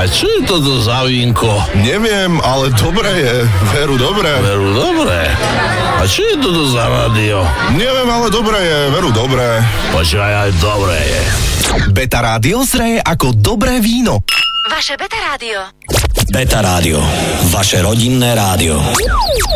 čo je toto za vínko? Neviem, ale dobré je. Veru, dobré. Veru, dobré. A čo je toto za rádio? Neviem, ale dobré je. Veru, dobré. Počúvaj, aj dobré je. Beta Rádio zraje ako dobré víno. Vaše Beta Rádio. Beta Rádio. Vaše rodinné rádio.